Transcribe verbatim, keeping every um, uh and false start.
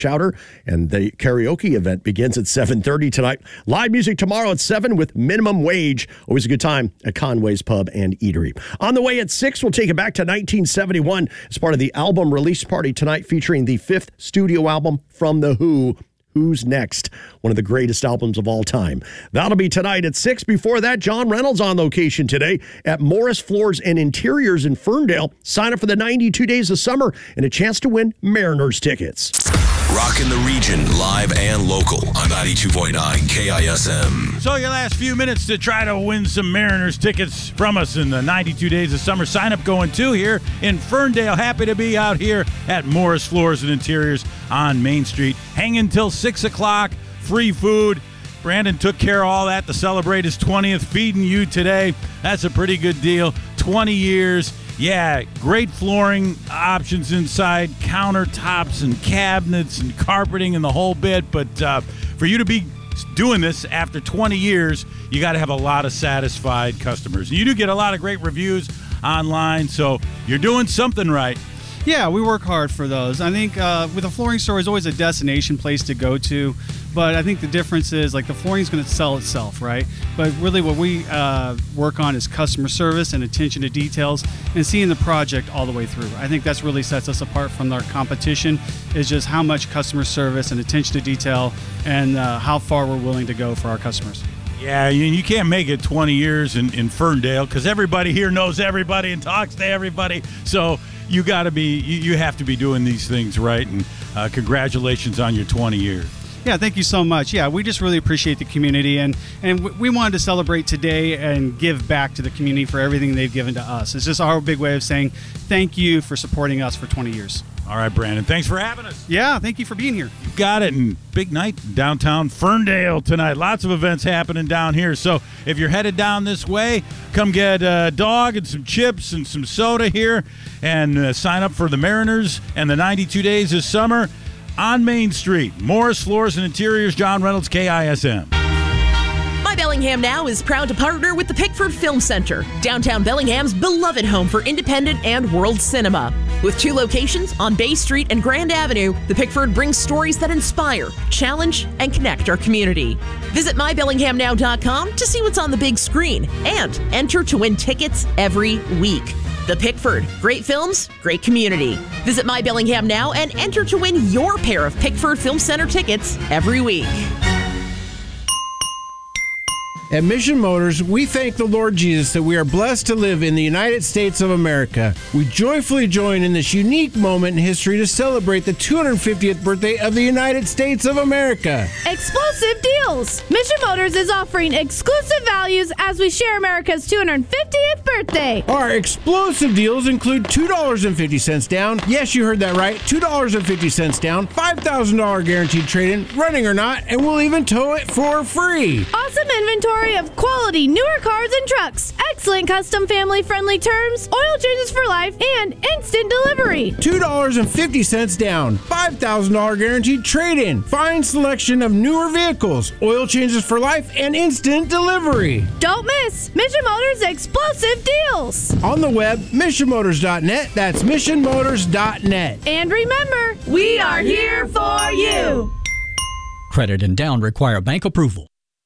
Chowder, and the karaoke event begins at seven thirty tonight. Live music tomorrow at seven with Minimum Wage. Always a good time at Conway's Pub and Eatery. On the way at six, we'll take it back to nineteen seventy-one as part of the album release party tonight featuring the fifth studio album from The Who, Who's Next? One of the greatest albums of all time. That'll be tonight at six. Before that, John Reynolds on location today at Morris Floors and Interiors in Ferndale. Sign up for the ninety-two days of summer and a chance to win Mariners tickets. Rockin' the region, live and local on ninety-two point nine K I S M. So your last few minutes to try to win some Mariners tickets from us in the ninety-two days of summer. Sign up going to here in Ferndale. Happy to be out here at Morris Floors and Interiors on Main Street. Hanging till six o'clock. Free food. Brandon took care of all that to celebrate his twentieth, feeding you today. That's a pretty good deal. twenty years. Yeah, great flooring options inside, countertops and cabinets and carpeting and the whole bit. But uh, for you to be doing this after twenty years, you got to have a lot of satisfied customers. You do get a lot of great reviews online, so you're doing something right. Yeah, we work hard for those. I think uh, with a flooring store, is always a destination place to go to. But I think the difference is, like, the flooring is going to sell itself, right? But really what we uh, work on is customer service and attention to details and seeing the project all the way through. I think that's really sets us apart from our competition, is just how much customer service and attention to detail and uh, how far we're willing to go for our customers. Yeah, you, you can't make it twenty years in, in Ferndale because everybody here knows everybody and talks to everybody. So you got to be, you, you have to be doing these things right. And uh, congratulations on your twenty years. Yeah, thank you so much. Yeah, we just really appreciate the community, and, and we wanted to celebrate today and give back to the community for everything they've given to us. It's just our big way of saying thank you for supporting us for twenty years. All right, Brandon, thanks for having us. Yeah, thank you for being here. You got it, and big night downtown Ferndale tonight. Lots of events happening down here, so if you're headed down this way, come get a dog and some chips and some soda here, and uh, sign up for the Mariners and the ninety-two days of summer on Main Street. Morris Floors and Interiors, John Reynolds, K I S M. My Bellingham Now is proud to partner with the Pickford Film Center, downtown Bellingham's beloved home for independent and world cinema. With two locations on Bay Street and Grand Avenue, the Pickford brings stories that inspire, challenge, and connect our community. Visit my bellingham now dot com to see what's on the big screen and enter to win tickets every week. The Pickford. Great films, great community. Visit My Bellingham Now and enter to win your pair of Pickford Film Center tickets every week. At Mission Motors, we thank the Lord Jesus that we are blessed to live in the United States of America. We joyfully join in this unique moment in history to celebrate the two hundred fiftieth birthday of the United States of America. Explosive deals! Mission Motors is offering exclusive values as we share America's two hundred fiftieth birthday. Our explosive deals include two dollars and fifty cents down. Yes, you heard that right. two dollars and fifty cents down. five thousand dollars guaranteed trade-in, running or not, and we'll even tow it for free. Awesome inventory of quality newer cars and trucks, excellent custom family-friendly terms, oil changes for life, and instant delivery. two dollars and fifty cents down, five thousand dollars guaranteed trade-in, fine selection of newer vehicles, oil changes for life, and instant delivery. Don't miss Mission Motors explosive deals. On the web, mission motors dot net. That's mission motors dot net. And remember, we are here for you. Credit and down require bank approval.